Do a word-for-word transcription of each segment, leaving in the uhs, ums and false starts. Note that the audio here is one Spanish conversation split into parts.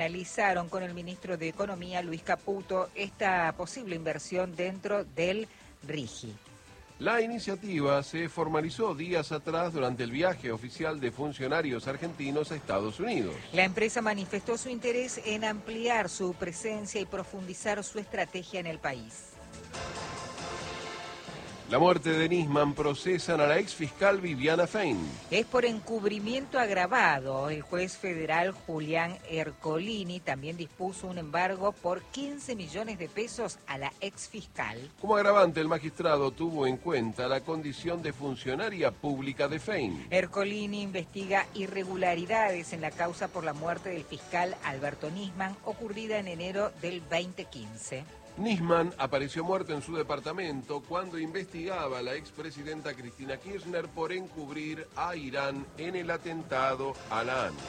analizaron con el ministro de Economía, Luis Caputo, esta posible inversión dentro del RIGI. La iniciativa se formalizó días atrás durante el viaje oficial de funcionarios argentinos a Estados Unidos. La empresa manifestó su interés en ampliar su presencia y profundizar su estrategia en el país. La muerte de Nisman procesan a la exfiscal Viviana Fein. Es por encubrimiento agravado. El juez federal Julián Ercolini también dispuso un embargo por quince millones de pesos a la exfiscal. Como agravante, el magistrado tuvo en cuenta la condición de funcionaria pública de Fein. Ercolini investiga irregularidades en la causa por la muerte del fiscal Alberto Nisman, ocurrida en enero del veinte quince. Nisman apareció muerto en su departamento cuando investigaba a la expresidenta Cristina Kirchner por encubrir a Irán en el atentado a la A N.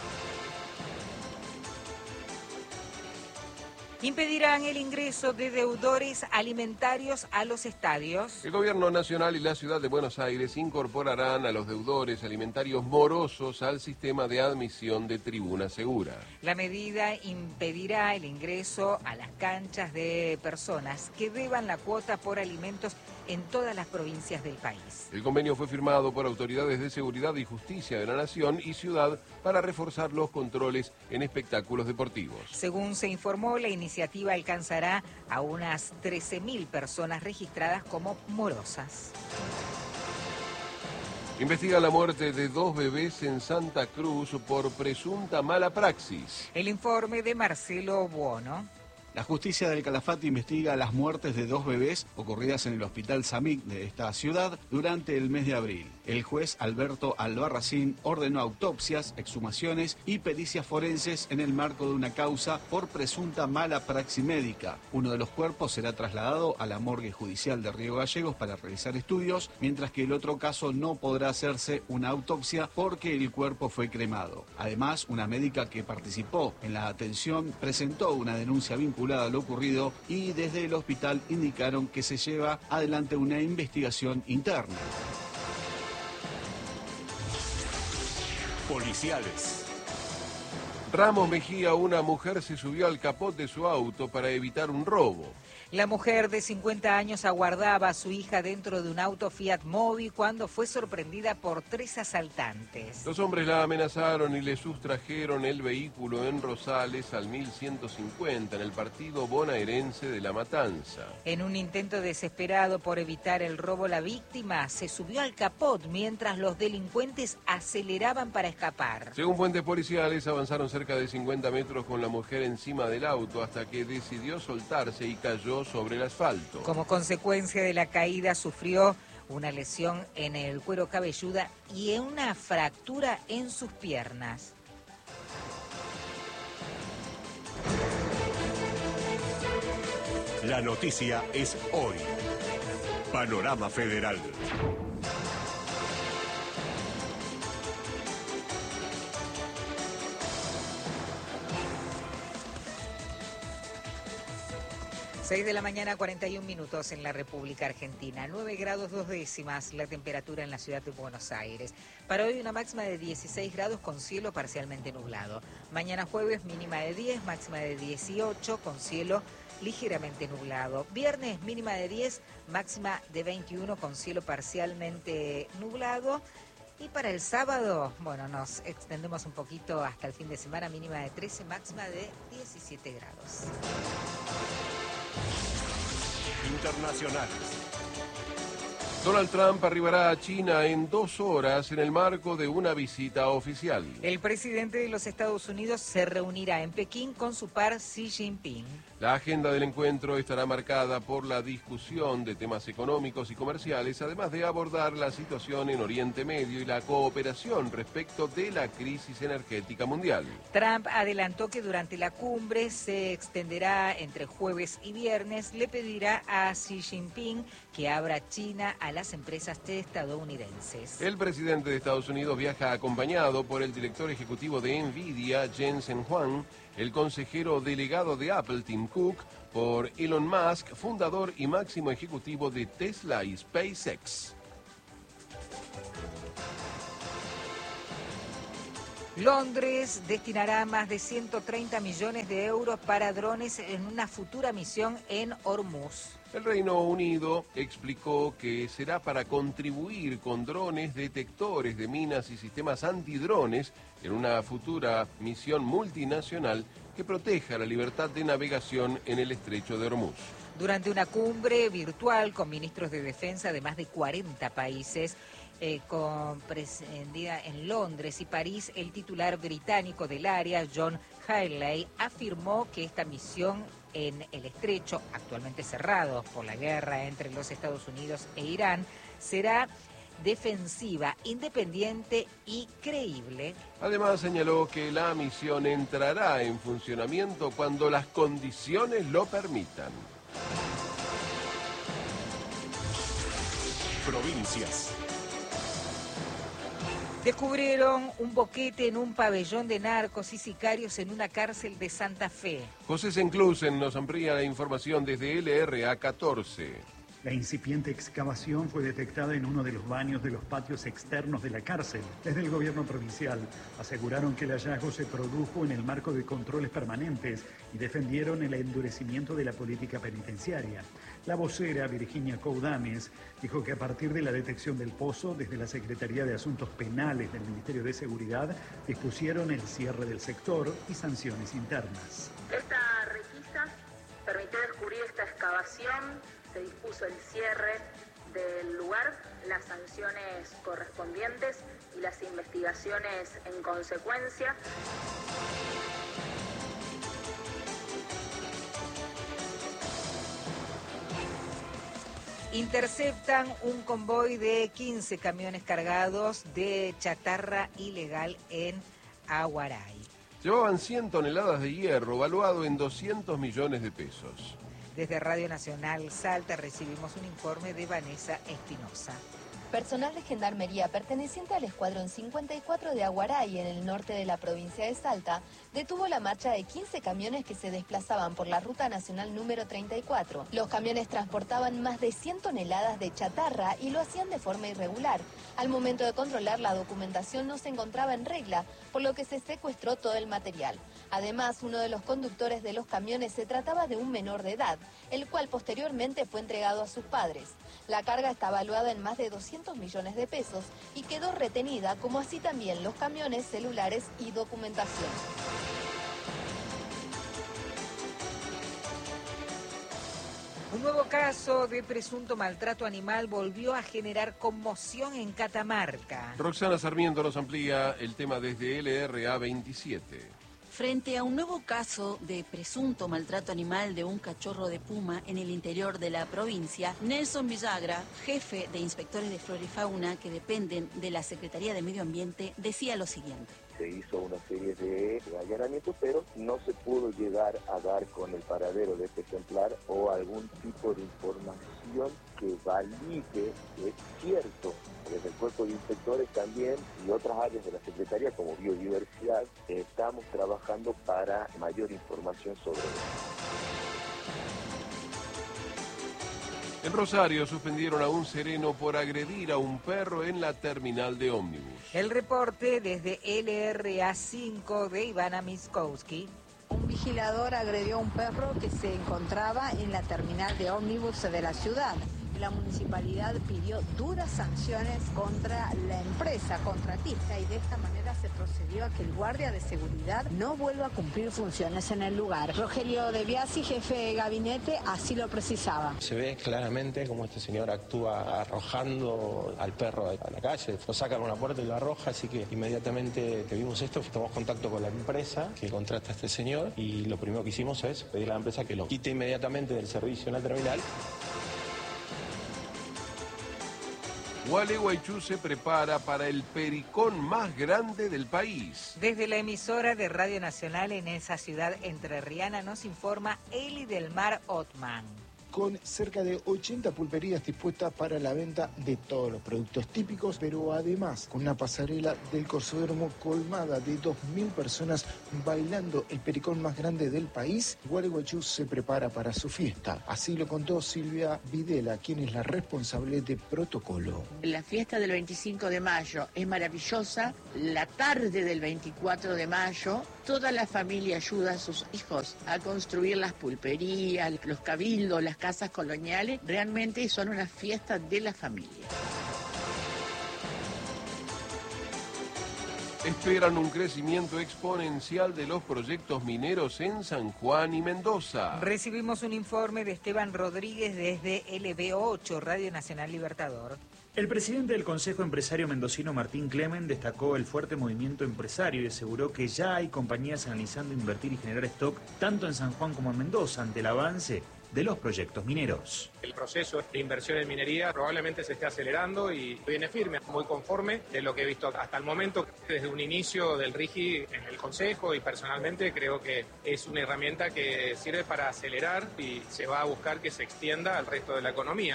Impedirán el ingreso de deudores alimentarios a los estadios. El Gobierno Nacional y la Ciudad de Buenos Aires incorporarán a los deudores alimentarios morosos al sistema de admisión de Tribuna Segura. La medida impedirá el ingreso a las canchas de personas que deban la cuota por alimentos en todas las provincias del país. El convenio fue firmado por autoridades de seguridad y justicia de la Nación y Ciudad para reforzar los controles en espectáculos deportivos. Según se informó, la iniciativa alcanzará a unas trece mil personas registradas como morosas. Investiga la muerte de dos bebés en Santa Cruz por presunta mala praxis. El informe de Marcelo Buono. La justicia del Calafate investiga las muertes de dos bebés ocurridas en el Hospital Samic de esta ciudad durante el mes de abril. El juez Alberto Albarracín ordenó autopsias, exhumaciones y pericias forenses en el marco de una causa por presunta mala praxis médica. Uno de los cuerpos será trasladado a la morgue judicial de Río Gallegos para realizar estudios, mientras que el otro caso no podrá hacerse una autopsia porque el cuerpo fue cremado. Además, una médica que participó en la atención presentó una denuncia vinculada a lo ocurrido y desde el hospital indicaron que se lleva adelante una investigación interna. Policiales. Ramos Mejía, una mujer se subió al capot de su auto para evitar un robo. La mujer de cincuenta años aguardaba a su hija dentro de un auto Fiat Mobi cuando fue sorprendida por tres asaltantes. Los hombres la amenazaron y le sustrajeron el vehículo en Rosales al mil ciento cincuenta, en el partido bonaerense de La Matanza. En un intento desesperado por evitar el robo, la víctima se subió al capot mientras los delincuentes aceleraban para escapar. Según fuentes policiales, avanzaron cerca de cincuenta metros con la mujer encima del auto hasta que decidió soltarse y cayó sobre el asfalto. Como consecuencia de la caída sufrió una lesión en el cuero cabelludo y una fractura en sus piernas. La noticia es hoy. Panorama Federal. seis de la mañana, cuarenta y un minutos en la República Argentina. nueve grados dos décimas la temperatura en la ciudad de Buenos Aires. Para hoy una máxima de dieciséis grados con cielo parcialmente nublado. Mañana jueves mínima de diez, máxima de dieciocho con cielo ligeramente nublado. Viernes mínima de diez, máxima de veintiuno con cielo parcialmente nublado. Y para el sábado, bueno, nos extendemos un poquito hasta el fin de semana, mínima de trece, máxima de diecisiete grados. Internacionales. Donald Trump arribará a China en dos horas en el marco de una visita oficial. El presidente de los Estados Unidos se reunirá en Pekín con su par Xi Jinping. La agenda del encuentro estará marcada por la discusión de temas económicos y comerciales, además de abordar la situación en Oriente Medio y la cooperación respecto de la crisis energética mundial. Trump adelantó que durante la cumbre se extenderá entre jueves y viernes. Le pedirá a Xi Jinping que abra China a las empresas estadounidenses. El presidente de Estados Unidos viaja acompañado por el director ejecutivo de Nvidia, Jensen Huang, el consejero delegado de Apple, Tim Cook, por Elon Musk, fundador y máximo ejecutivo de Tesla y SpaceX. Londres destinará más de ciento treinta millones de euros para drones en una futura misión en Hormuz. El Reino Unido explicó que será para contribuir con drones, detectores de minas y sistemas antidrones en una futura misión multinacional que proteja la libertad de navegación en el estrecho de Hormuz. Durante una cumbre virtual con ministros de defensa de más de cuarenta países, eh, comprendida en Londres y París, el titular británico del área, John Haley, afirmó que esta misión en el estrecho, actualmente cerrado por la guerra entre los Estados Unidos e Irán, será defensiva, independiente y creíble. Además, señaló que la misión entrará en funcionamiento cuando las condiciones lo permitan. Provincias. Descubrieron un boquete en un pabellón de narcos y sicarios en una cárcel de Santa Fe. José Senclusen nos amplía la información desde L R A catorce. La incipiente excavación fue detectada en uno de los baños de los patios externos de la cárcel. Desde el gobierno provincial aseguraron que el hallazgo se produjo en el marco de controles permanentes y defendieron el endurecimiento de la política penitenciaria. La vocera, Virginia Coudames, dijo que a partir de la detección del pozo, desde la Secretaría de Asuntos Penales del Ministerio de Seguridad, dispusieron el cierre del sector y sanciones internas. Esta requisa permitió descubrir esta excavación. Se dispuso el cierre del lugar, las sanciones correspondientes y las investigaciones en consecuencia. Interceptan un convoy de quince camiones cargados de chatarra ilegal en Aguaray. Llevaban cien toneladas de hierro, valuado en doscientos millones de pesos. Desde Radio Nacional Salta recibimos un informe de Vanessa Espinosa. Personal de Gendarmería perteneciente al Escuadrón cincuenta y cuatro de Aguaray, en el norte de la provincia de Salta, detuvo la marcha de quince camiones que se desplazaban por la Ruta Nacional número treinta y cuatro. Los camiones transportaban más de cien toneladas de chatarra y lo hacían de forma irregular. Al momento de controlar, la documentación no se encontraba en regla, por lo que se secuestró todo el material. Además, uno de los conductores de los camiones se trataba de un menor de edad, el cual posteriormente fue entregado a sus padres. La carga está valuada en más de doscientos millones de pesos y quedó retenida, como así también los camiones, celulares y documentación. Un nuevo caso de presunto maltrato animal volvió a generar conmoción en Catamarca. Roxana Sarmiento nos amplía el tema desde L R A veintisiete. Frente a un nuevo caso de presunto maltrato animal de un cachorro de puma en el interior de la provincia, Nelson Villagra, jefe de inspectores de flora y fauna que dependen de la Secretaría de Medio Ambiente, decía lo siguiente. Se hizo una serie de allanamientos, pero no se pudo llegar a dar con el paradero de este ejemplar o algún tipo de información que valide que es cierto. Desde el cuerpo de inspectores también y otras áreas de la Secretaría como biodiversidad estamos trabajando para mayor información sobre esto. En Rosario suspendieron a un sereno por agredir a un perro en la terminal de ómnibus. El reporte desde L R A cinco de Ivana Miskowski. Un vigilador agredió a un perro que se encontraba en la terminal de ómnibus de la ciudad. La municipalidad pidió duras sanciones contra la empresa contratista y de esta manera se procedió a que el guardia de seguridad no vuelva a cumplir funciones en el lugar. Rogelio De Biasi, jefe de gabinete, así lo precisaba. Se ve claramente cómo este señor actúa arrojando al perro a la calle. Lo saca por una puerta y lo arroja, así que inmediatamente que vimos esto, tomamos contacto con la empresa que contrata a este señor y lo primero que hicimos es pedirle a la empresa que lo quite inmediatamente del servicio en la terminal. Gualeguaychú se prepara para el pericón más grande del país. Desde la emisora de Radio Nacional en esa ciudad entrerriana nos informa Eli del Mar Otman. con cerca de ochenta pulperías dispuestas para la venta de todos los productos típicos, pero además con una pasarela del Corsódromo colmada de dos mil personas bailando el pericón más grande del país. Gualeguaychú se prepara para su fiesta. Así lo contó Silvia Videla, quien es la responsable de protocolo. La fiesta del veinticinco de mayo es maravillosa. La tarde del veinticuatro de mayo, toda la familia ayuda a sus hijos a construir las pulperías, los cabildos, las casas coloniales. Realmente son una fiesta de la familia. Esperan un crecimiento exponencial de los proyectos mineros en San Juan y Mendoza. Recibimos un informe de Esteban Rodríguez desde L B ocho, Radio Nacional Libertador. El presidente del Consejo Empresario Mendocino, Martín Clemen, destacó el fuerte movimiento empresario y aseguró que ya hay compañías analizando invertir y generar stock tanto en San Juan como en Mendoza ante el avance de los proyectos mineros. El proceso de inversión en minería probablemente se esté acelerando y viene firme, muy conforme de lo que he visto hasta el momento. Desde un inicio del RIGI en el Consejo y personalmente creo que es una herramienta que sirve para acelerar y se va a buscar que se extienda al resto de la economía.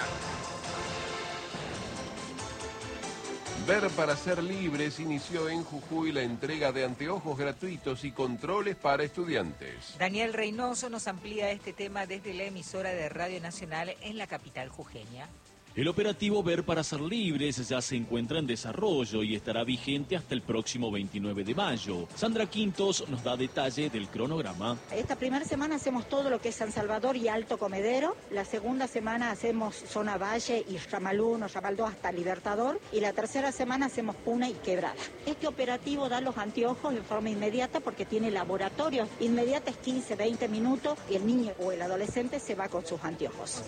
Ver para ser libres inició en Jujuy la entrega de anteojos gratuitos y controles para estudiantes. Daniel Reynoso nos amplía este tema desde la emisora de Radio Nacional en la capital jujeña. El operativo Ver para ser libres ya se encuentra en desarrollo y estará vigente hasta el próximo veintinueve de mayo. Sandra Quintos nos da detalle del cronograma. Esta primera semana hacemos todo lo que es San Salvador y Alto Comedero. La segunda semana hacemos zona Valle y Ramalún, Ramaldo hasta Libertador. Y la tercera semana hacemos Puna y Quebrada. Este operativo da los anteojos de forma inmediata porque tiene laboratorios inmediatos, quince, veinte minutos, y el niño o el adolescente se va con sus anteojos.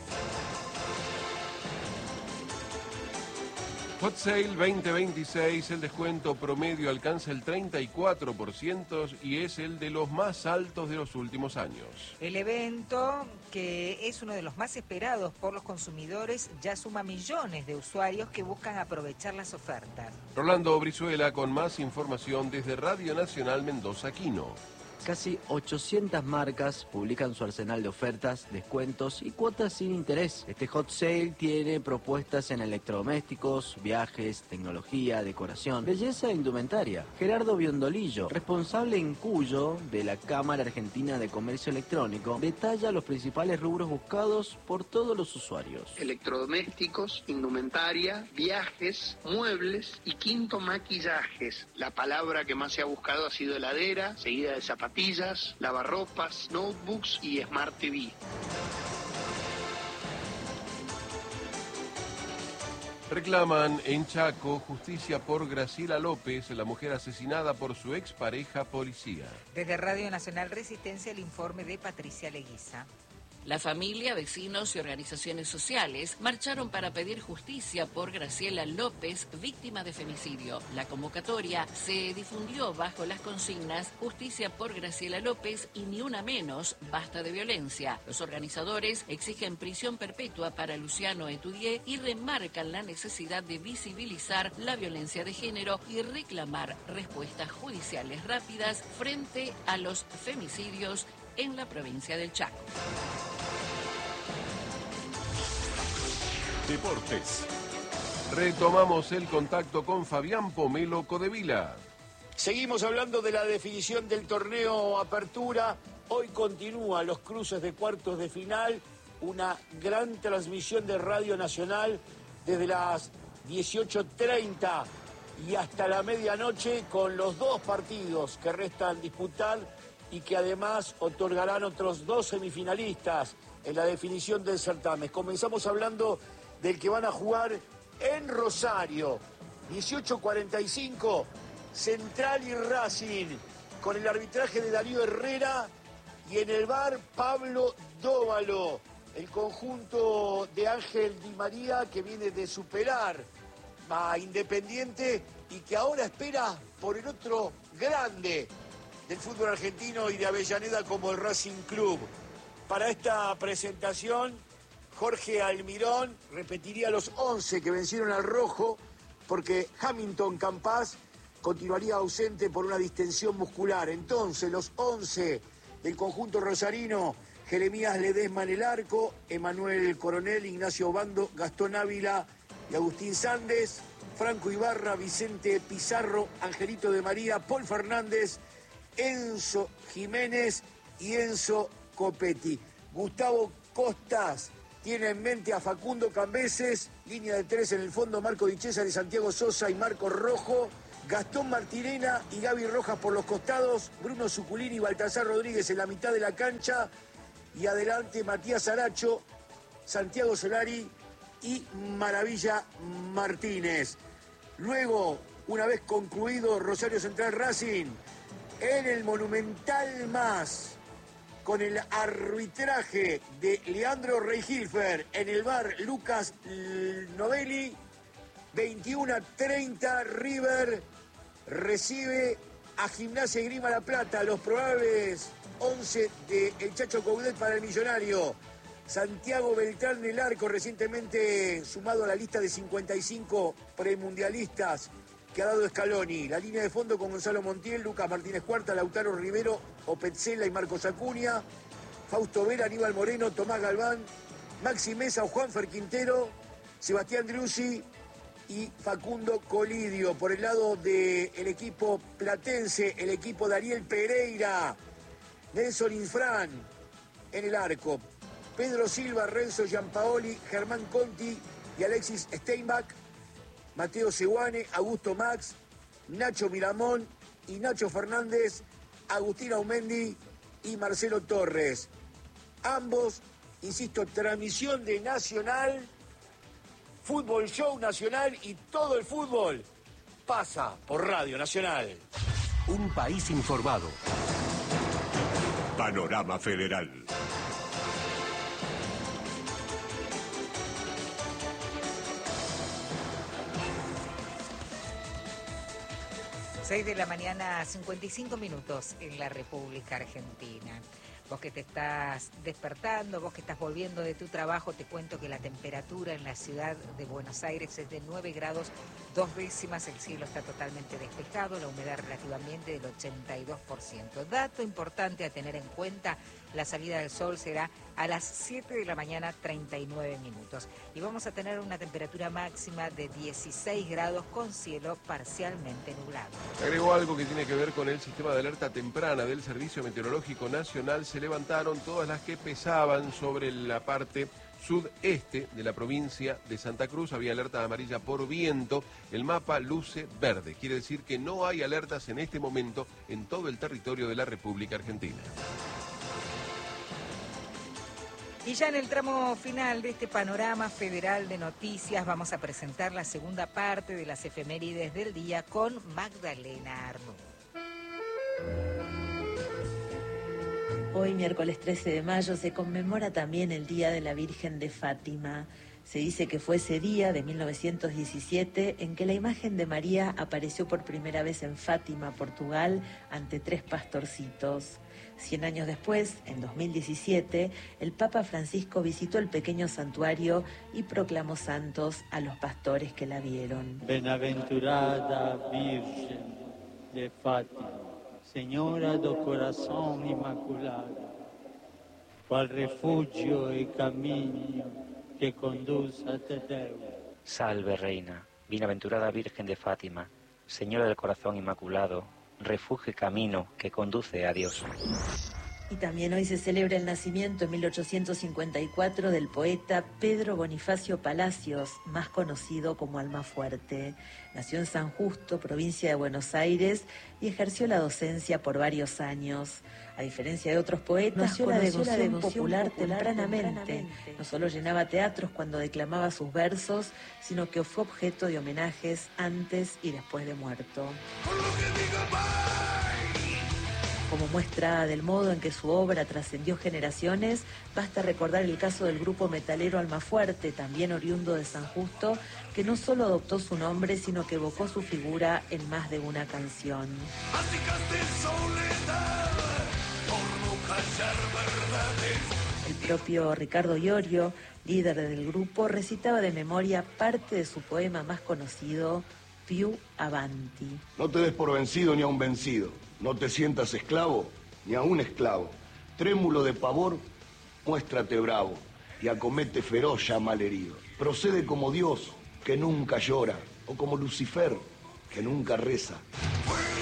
Hot Sale veinte veintiséis, el descuento promedio alcanza el treinta y cuatro por ciento y es el de los más altos de los últimos años. El evento, que es uno de los más esperados por los consumidores, ya suma millones de usuarios que buscan aprovechar las ofertas. Rolando Brizuela con más información desde Radio Nacional Mendoza Quino. Casi ochocientas marcas publican su arsenal de ofertas, descuentos y cuotas sin interés. Este hot sale tiene propuestas en electrodomésticos, viajes, tecnología, decoración, belleza e indumentaria. Gerardo Biondolillo, responsable en Cuyo de la Cámara Argentina de Comercio Electrónico, detalla los principales rubros buscados por todos los usuarios. Electrodomésticos, indumentaria, viajes, muebles y quinto, maquillajes. La palabra que más se ha buscado ha sido heladera, seguida de zapatos, zapatillas, lavarropas, notebooks y Smart T V. Reclaman en Chaco justicia por Graciela López, la mujer asesinada por su expareja policía. Desde Radio Nacional Resistencia, el informe de Patricia Leguiza. La familia, vecinos y organizaciones sociales marcharon para pedir justicia por Graciela López, víctima de femicidio. La convocatoria se difundió bajo las consignas Justicia por Graciela López y ni una menos, basta de violencia. Los organizadores exigen prisión perpetua para Luciano Etudié y remarcan la necesidad de visibilizar la violencia de género y reclamar respuestas judiciales rápidas frente a los femicidios en la provincia del Chaco. Deportes. Retomamos el contacto con Fabián Pomelo Codevila. Seguimos hablando de la definición del torneo Apertura. Hoy continúan los cruces de cuartos de final. Una gran transmisión de Radio Nacional desde las dieciocho treinta y hasta la medianoche con los dos partidos que restan disputar y que además otorgarán otros dos semifinalistas en la definición del certamen. Comenzamos hablando del que van a jugar en Rosario, dieciocho cuarenta y cinco, Central y Racing, con el arbitraje de Darío Herrera y en el V A R Pablo Dóvalo, el conjunto de Ángel Di María que viene de superar a Independiente y que ahora espera por el otro grande del fútbol argentino y de Avellaneda como el Racing Club. Para esta presentación, Jorge Almirón repetiría los once que vencieron al rojo porque Hamilton Campas continuaría ausente por una distensión muscular. Entonces, los once del conjunto rosarino: Jeremías Ledesma en el arco, Emanuel Coronel, Ignacio Bando, Gastón Ávila y Agustín Sández, Franco Ibarra, Vicente Pizarro, Angelito de María, Paul Fernández, Enzo Jiménez y Enzo Copetti. Gustavo Costas tiene en mente a Facundo Cambeses, línea de tres en el fondo, Marco Di Cesare, Santiago Sosa y Marco Rojo, Gastón Martirena y Gaby Rojas por los costados, Bruno Zuculini y Baltasar Rodríguez en la mitad de la cancha, y adelante Matías Aracho, Santiago Solari y Maravilla Martínez. Luego, una vez concluido Rosario Central Racing, en el Monumental Más, con el arbitraje de Leandro Reihilfer, en el bar Lucas Novelli, veintiuno a treinta, River recibe a Gimnasia y Grima La Plata, los probables once de El Chacho Coudet para el Millonario. Santiago Beltrán en el arco, recientemente sumado a la lista de cincuenta y cinco premundialistas que ha dado Scaloni. La línea de fondo con Gonzalo Montiel, Lucas Martínez Cuarta, Lautaro Rivero, Opetzela y Marcos Acuña, Fausto Vera, Aníbal Moreno, Tomás Galván, Maxi Mesa o Juanfer Quintero, Sebastián Driussi y Facundo Colidio. Por el lado del equipo platense, el equipo de Ariel Pereira, Nelson Infran en el arco, Pedro Silva, Renzo Giampaoli, Germán Conti y Alexis Steinbach, Mateo Seguane, Augusto Max, Nacho Miramón y Nacho Fernández, Agustín Aumendi y Marcelo Torres. Ambos, insisto, transmisión de Nacional, Fútbol Show Nacional, y todo el fútbol pasa por Radio Nacional. Un país informado. Panorama Federal. seis de la mañana, cincuenta y cinco minutos en la República Argentina. Vos que te estás despertando, vos que estás volviendo de tu trabajo, te cuento que la temperatura en la ciudad de Buenos Aires es de nueve grados dos décimas, el cielo está totalmente despejado, la humedad relativamente del ochenta y dos por ciento. Dato importante a tener en cuenta, la salida del sol será a las siete de la mañana, treinta y nueve minutos. Y vamos a tener una temperatura máxima de dieciséis grados con cielo parcialmente nublado. Agregó algo que tiene que ver con el sistema de alerta temprana del Servicio Meteorológico Nacional. Se levantaron todas las que pesaban sobre la parte sudeste de la provincia de Santa Cruz. Había alerta amarilla por viento. El mapa luce verde. Quiere decir que no hay alertas en este momento en todo el territorio de la República Argentina. Y ya en el tramo final de este panorama federal de noticias vamos a presentar la segunda parte de las efemérides del día con Magdalena Arnú. Hoy, miércoles trece de mayo, se conmemora también el Día de la Virgen de Fátima. Se dice que fue ese día de mil novecientos diecisiete en que la imagen de María apareció por primera vez en Fátima, Portugal, ante tres pastorcitos. Cien años después, en dos mil diecisiete, el Papa Francisco visitó el pequeño santuario y proclamó santos a los pastores que la vieron. Bienaventurada Virgen de Fátima, Señora do Coração Imaculado, qual refugio e caminho que conduz até Deus. Salve, Reina, bienaventurada Virgen de Fátima, Señora del Corazón Inmaculado, refugio y camino que conduce a Dios. Y también hoy se celebra el nacimiento en mil ochocientos cincuenta y cuatro del poeta Pedro Bonifacio Palacios, más conocido como Almafuerte. Nació en San Justo, provincia de Buenos Aires, y ejerció la docencia por varios años. A diferencia de otros poetas, conoció la devoción, la devoción popular, popular tempranamente. tempranamente. No solo llenaba teatros cuando declamaba sus versos, sino que fue objeto de homenajes antes y después de muerto. Como muestra del modo en que su obra trascendió generaciones, basta recordar el caso del grupo metalero Almafuerte, también oriundo de San Justo, que no solo adoptó su nombre, sino que evocó su figura en más de una canción. El propio Ricardo Iorio, líder del grupo, recitaba de memoria parte de su poema más conocido, Più Avanti. No te des por vencido ni a un vencido. No te sientas esclavo, ni a un esclavo. Trémulo de pavor, Muéstrate bravo y acomete feroz ya malherido. Procede como Dios, que nunca llora, o como Lucifer, que nunca reza.